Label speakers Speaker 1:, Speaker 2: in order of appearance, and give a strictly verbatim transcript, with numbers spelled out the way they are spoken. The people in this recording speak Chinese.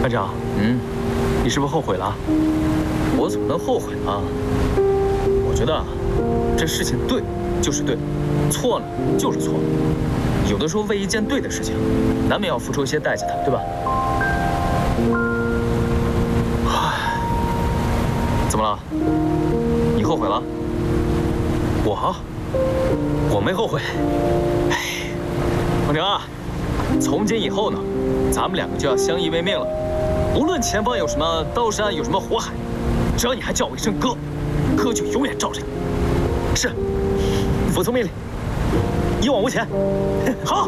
Speaker 1: 团长，嗯，你是不是后悔了？我怎么能后悔呢？我觉得啊，这事情对就是对，错了就是错。有的时候为一件对的事情，难免要付出一些代价的，对吧？唉，怎么了？你后悔了？我，我没后悔。哎，方成啊，从今以后呢，咱们两个就要相依为命了。无论前方有什么刀山，有什么火海，只要你还叫我一声哥，哥就永远罩着你。是，服从命令，一往无前。好。